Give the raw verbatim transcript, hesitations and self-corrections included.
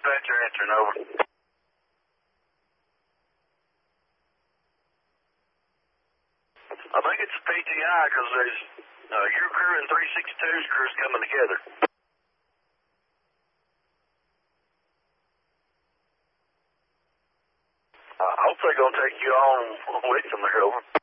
dispatcher answering, over. I think it's a P T I because there's uh, your crew and three sixty-two's crews coming together. I hope they're going to take you on with them there, over.